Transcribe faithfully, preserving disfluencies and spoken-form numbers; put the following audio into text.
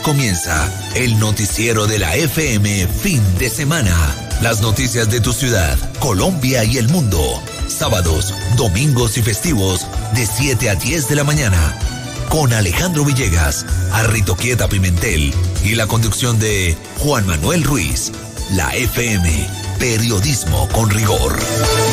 comienza el noticiero de la F M fin de semana. Las noticias de tu ciudad, Colombia y el mundo. Sábados, domingos y festivos de siete a diez de la mañana. Con Alejandro Villegas, Arrito Quieta Pimentel y la conducción de Juan Manuel Ruiz. La F M, periodismo con rigor.